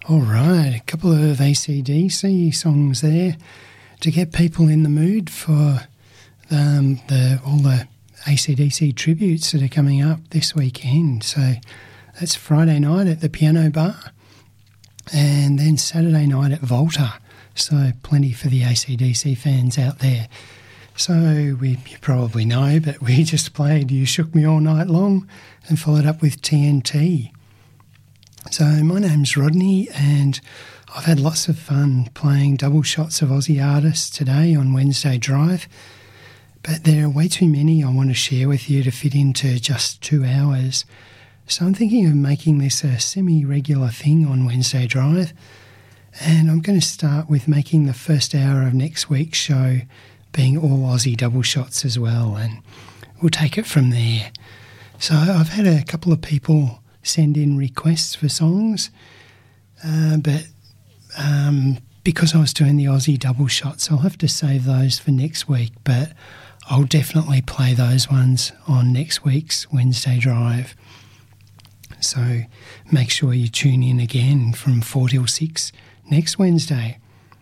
All right, a couple of AC/DC songs there to get people in the mood for all the AC/DC tributes that are coming up this weekend. So that's Friday night at the Piano Bar and then Saturday night at Volta. So plenty for the AC/DC fans out there. So you probably know, but we just played You Shook Me All Night Long and followed up with TNT. So my name's Rodney and I've had lots of fun playing double shots of Aussie artists today on Wednesday Drive, but there are way too many I want to share with you to fit into just 2 hours. So I'm thinking of making this a semi-regular thing on Wednesday Drive, and I'm going to start with making the first hour of next week's show being all Aussie double shots as well, and we'll take it from there. So I've had a couple of people send in requests for songs, but because I was doing the Aussie double shots, I'll have to save those for next week, but I'll definitely play those ones on next week's Wednesday Drive. So make sure you tune in again from 4 till 6 next Wednesday.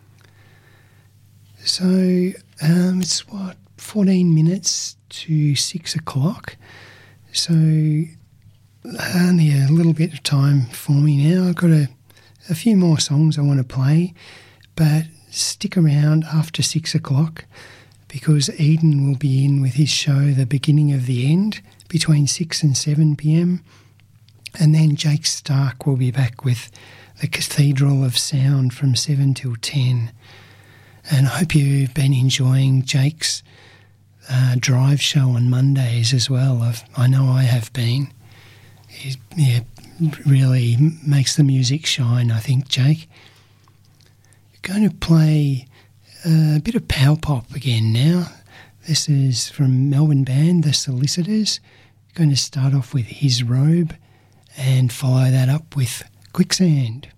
So it's 14 minutes to 6 o'clock. So only a little bit of time for me now. I've got a few more songs I want to play, but stick around after 6 o'clock because Eden will be in with his show The Beginning of the End between 6 and 7 p.m. And then Jake Stark will be back with The Cathedral of Sound from 7 till 10. And I hope you've been enjoying Jake's drive show on Mondays as well. I know I have been. He really makes the music shine, I think, Jake. Going to play a bit of power pop again now. This is from Melbourne band The Solicitors. Going to start off with His Robe and follow that up with Quicksand.